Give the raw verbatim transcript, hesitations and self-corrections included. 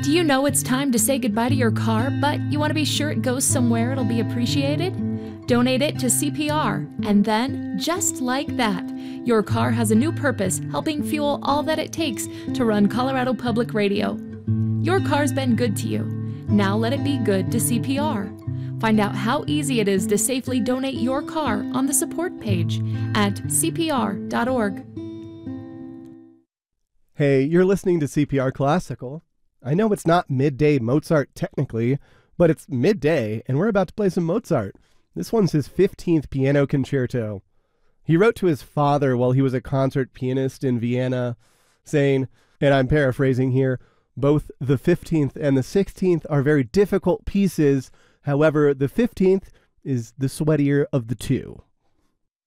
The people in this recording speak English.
Do you know it's time to say goodbye to your car, but you want to be sure it goes somewhere it'll be appreciated? Donate it to C P R, and then, just like that, your car has a new purpose, helping fuel all that it takes to run Colorado Public Radio. Your car's been good to you. Now let it be good to C P R. Find out how easy it is to safely donate your car on the support page at C P R dot org. Hey, you're listening to C P R Classical. I know it's not midday Mozart technically, but it's midday, and we're about to play some Mozart. This one's his fifteenth piano concerto. He wrote to his father while he was a concert pianist in Vienna, saying, and I'm paraphrasing here, both the fifteenth and the sixteenth are very difficult pieces. However, the fifteenth is the sweatier of the two.